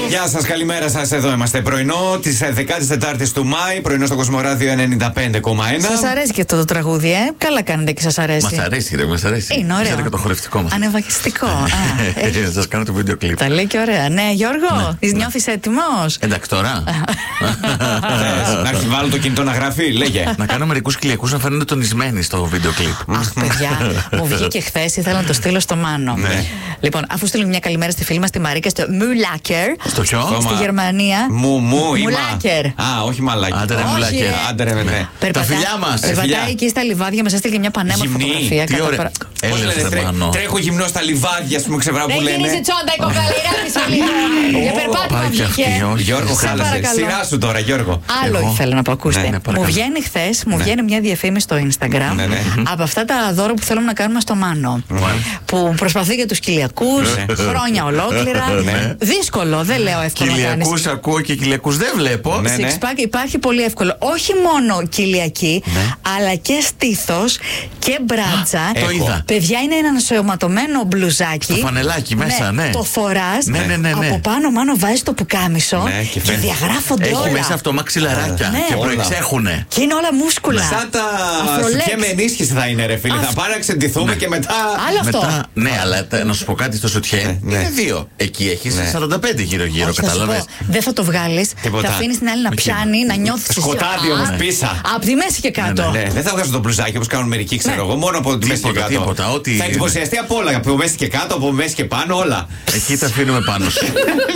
Γεια σας, καλημέρα σας. Εδώ είμαστε. Πρωινό της 14ης του Μάη. Πρωινό στο Κοσμοράδιο 95,1. Σας αρέσει και αυτό το τραγούδι, Καλά κάνετε και σας αρέσει. Μας αρέσει, ρε, μας αρέσει. Είναι ωραίο. Ξέρετε και το χορευτικό μας. Ανεβαγιστικό. Σας κάνω το βίντεο κλιπ. Τα λέει και ωραία. Ναι, Γιώργο, νιώθεις έτοιμος? Εντάξει τώρα. Να αρχιβάλω το κινητό να γράφει, λέγε. Να κάνω μερικούς κοιλιακούς να φαίνονται τονισμένοι στο βίντεο κλιπ. Αχ, παιδιά, μου βγήκε χθες, ήθελα να το στείλω στο Μάνο. Λοιπόν, αφού στείλουμε μια καλημέρα στη φίλη μας τη Μαρίκα στο Μουλάκερ. Στο ποιο? Στη Γερμανία. Μουλάκερ. Α, όχι μαλάκι. Άντε ρε Μουλάκερ. Άντε ρε, ναι. Τα φιλιά μας. Περπατάει εκεί στα λιβάδια, μας έστειλε μια πανέμορφη φωτογραφία. Τι ωραία. Έλεος Μάνο. Τρέχω γυμνό στα λιβάδια, πούμε, ξεβρά που λένε. Δεν γίνησε τσόντα η κοκαλίρα της. Για περπάτημα βγήκε. Γιώργο, χάλασε. Σειρά σου τώρα, Γιώργο. Άλλο ήθελα να πω, ακούστε. Μου βγαίνει χθες, μου βγαίνει μια διαφήμιση στο Instagram από αυτά τα δώρα που θέλουμε να κάνουμε στο Μάνο. Που προσπαθεί για τους κοιλιακούς, χρόνια ολόκληρα. Δύσκολο, δεν λέω εύκολο να κάνεις. Κοιλιακούς ακούω και κοιλιακούς δεν βλέπω. Six-pack υπάρχει πολύ εύκολο. Όχι μόνο κοιλιακή, αλλά και στήθος και μπράτσα. Το είδα. Παιδιά, είναι ένα ενσωματωμένο μπλουζάκι. Το φανελάκι μέσα, ναι. Το φοράς. Ναι. Από πάνω βάζεις το πουκάμισο και διαγράφονται όλα. Έχει μέσα αυτό μαξιλαράκια και προεξέχουνε. Και είναι όλα μούσκουλα. Σαν τα σουτιέ με ενίσχυση θα είναι, ρε φίλε. Θα πάρει να ξεντηθούμε και μετά. Άλλο αυτό. Ναι, αλλά να σου πω κάτι, στο σουτιέ είναι 2. Εκεί έχεις 45 γύρω-γύρω, κατάλαβες. Δεν θα το βγάλεις. Θα αφήνεις την άλλη να πιάνει, να νιώθεις. Σκοτάδι όμως πίσα. Από τη μέση και κάτω. Δεν θα βγάζω το μπλουζάκι όπως κάνουν μερικοί, ξέρω εγώ. Μόνο από τη μέση και κάτω. Θα εντυπωσιαστεί από όλα. Από μέση και κάτω, από μέση και πάνω, όλα. Εκεί τα αφήνουμε πάνω σου.